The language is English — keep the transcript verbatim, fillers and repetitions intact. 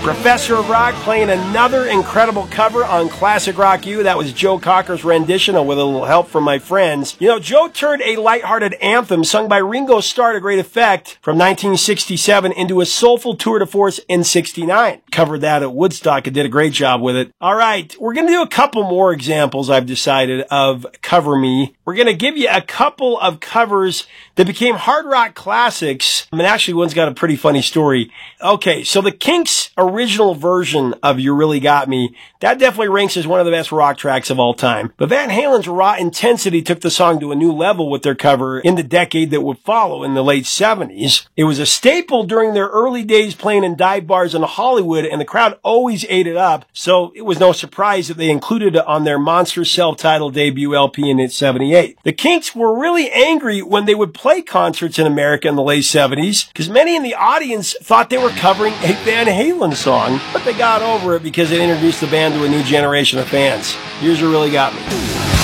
Professor of Rock playing another incredible cover on Classic Rock U. That was Joe Cocker's rendition with a little help from my friends. You know, Joe turned a lighthearted anthem sung by Ringo Starr to great effect from nineteen sixty-seven into a soulful tour de force in sixty-nine. Covered that at Woodstock and did a great job with it. All right, we're going to do a couple more examples, I've decided, of Cover Me. We're going to give you a couple of covers that became hard rock classics. I mean, actually, one's got a pretty funny story. Okay, so the Kinks' original version of You Really Got Me, that definitely ranks as one of the best rock tracks of all time. But Van Halen's raw intensity took the song to a new level with their cover in the decade that would follow in the late seventies. It was a staple during their early days playing in dive bars in Hollywood, and the crowd always ate it up, so it was no surprise that they included it on their monster self-titled debut L P in seventy-eight. The Kinks were really angry when they would play concerts in America in the late seventies, because many in the audience thought they were covering a Van Halen song, but they got over it because it introduced the band to a new generation of fans. Here's You Really Got Me.